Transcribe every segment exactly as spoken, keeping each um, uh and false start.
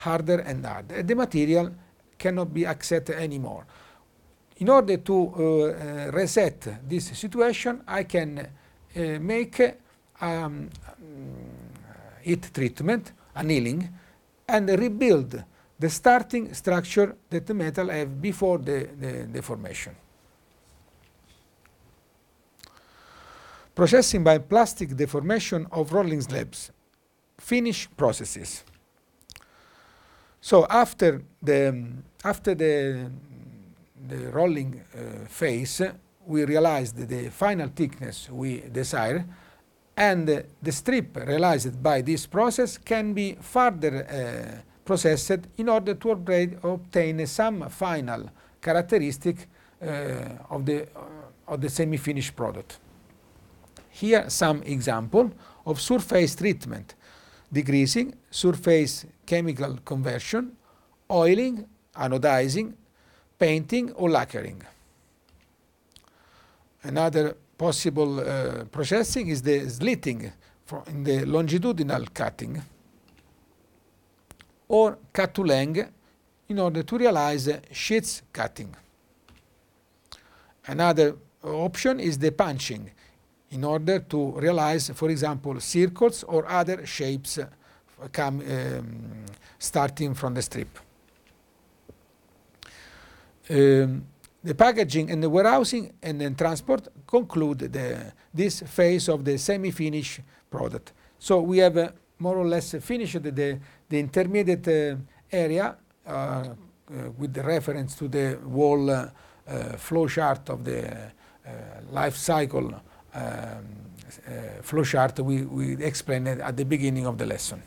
harder and harder. And the material cannot be accepted anymore. In order to uh, reset this situation, I can uh, make um, heat treatment, annealing, and rebuild the starting structure that the metal have before the, the deformation. Processing by plastic deformation of rolling slabs. Finish processes. So after the after the the rolling uh, phase, we realized the final thickness we desire, and uh, the strip realized by this process can be further uh, processed in order to obtain some final characteristic uh, of the uh, of the semi-finished product. Here some example of surface treatment: degreasing, surface chemical conversion, oiling, anodizing, painting or lacquering. Another possible uh, processing is the slitting for in the longitudinal cutting, or cut to length in order to realize uh, sheets cutting. Another option is the punching in order to realize, for example, circles or other shapes uh, come um, starting from the strip. Um, the packaging and the warehousing and then transport conclude the, this phase of the semi-finished product. So we have uh, more or less finished the, the, the intermediate uh, area uh, uh, with the reference to the whole uh, uh, flow chart of the uh, life cycle um, uh, flow chart we, we explained at the beginning of the lesson.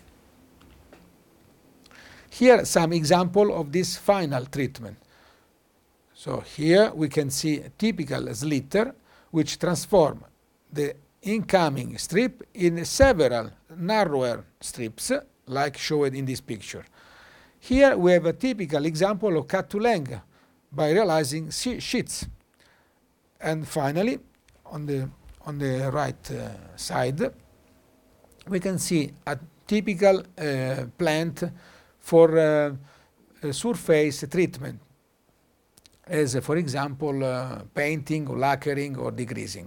Here some example of this final treatment. So here we can see a typical slitter which transform the incoming strip in several narrower strips like shown in this picture. Here we have a typical example of cut to length by realizing sheets. And finally, on the on the right uh, side, we can see a typical uh, plant for uh, a surface treatment, as uh, for example uh, painting or lacquering or degreasing.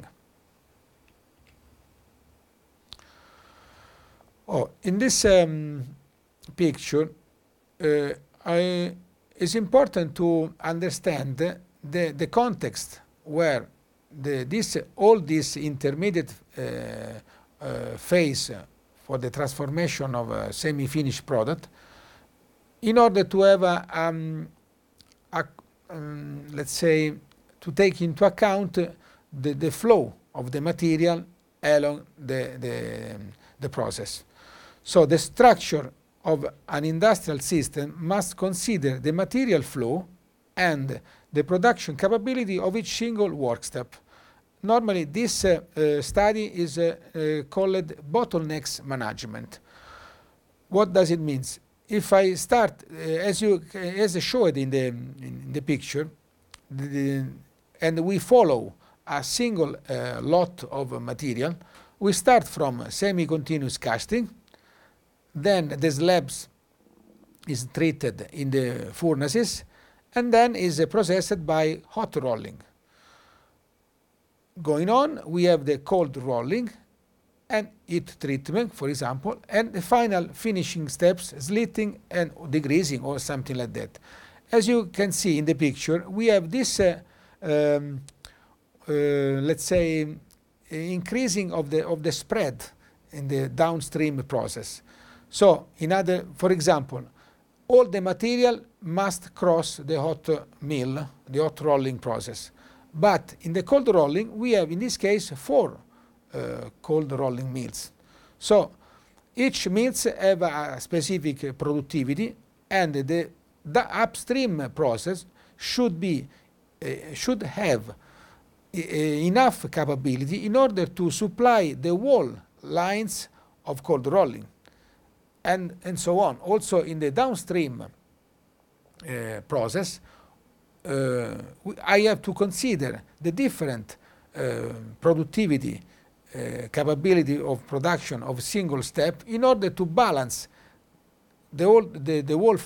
Oh, in this um, picture, uh, I, it's important to understand the, the context where the, this, all this intermediate uh, uh, phase for the transformation of a semi-finished product, in order to have a, um, a um, let's say, to take into account the, the flow of the material along the, the, the process. So the structure of an industrial system must consider the material flow and the production capability of each single work step. Normally this uh, uh, study is uh, uh, called bottlenecks management. What does it mean? If I start, uh, as you as showed in the in the picture, the, the, and we follow a single uh, lot of material, we start from semi-continuous casting. Then the slabs is treated in the furnaces, and then is uh, processed by hot rolling. Going on, we have the cold rolling and heat treatment, for example, and the final finishing steps, slitting and degreasing or something like that. As you can see in the picture, we have this, uh, um, uh, let's say, increasing of the of the spread in the downstream process. So, in other, for example, all the material must cross the hot mill, the hot rolling process. But in the cold rolling, we have in this case four uh, cold rolling mills. So each mills have a specific productivity, and the, the upstream process should be uh, should have uh, enough capability in order to supply the whole lines of cold rolling, and and so on. Also in the downstream uh, process, uh, I have to consider the different uh, productivity uh, capability of production of single step in order to balance the whole, the, the whole